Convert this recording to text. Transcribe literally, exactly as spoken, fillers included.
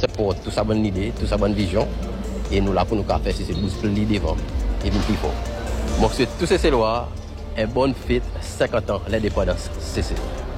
support toute sa bonne idée, toute sa bonne vision. Et nous là pour nous faire, c'est booster l'idée devant et bien plus fort. Donc, tout ces lois, une bonne fête, cinquante ans, l'indépendance, c'est ça.